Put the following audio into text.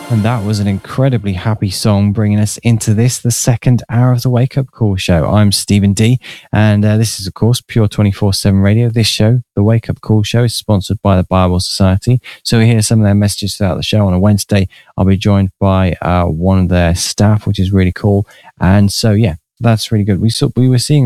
And that was an incredibly happy song bringing us into the second hour of the Wake Up Call show. I'm Stephen D, and this is, of course, Pure 24/7 Radio. This show, the Wake Up Call show, is sponsored by the Bible Society. So we hear some of their messages throughout the show. On a Wednesday, I'll be joined by one of their staff, which is really cool. And so, yeah, that's really good. We were seeing